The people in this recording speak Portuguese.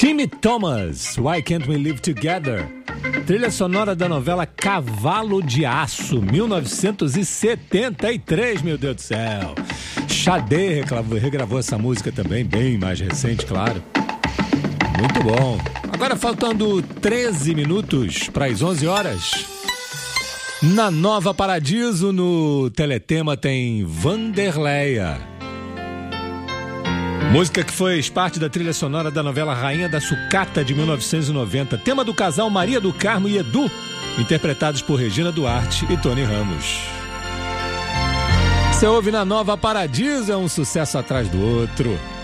Timmy Thomas, Why Can't We Live Together? Trilha sonora da novela Cavalo de Aço, 1973, meu Deus do céu. Xadê regravou essa música também, bem mais recente, claro. Muito bom. Agora faltando 13 minutos para as 11 horas. Na Nova Paradiso, no Teletema, tem Vanderleia. Música que fez parte da trilha sonora da novela Rainha da Sucata, de 1990. Tema do casal Maria do Carmo e Edu, interpretados por Regina Duarte e Tony Ramos. Você ouve na Nova Paradiso, é um sucesso atrás do outro.